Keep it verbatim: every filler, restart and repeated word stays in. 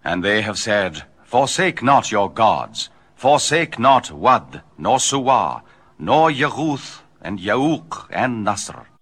And they have said, Forsake not your gods, forsake not Wad, nor Suwa, nor Yeruth, and Yauq, and Nasr.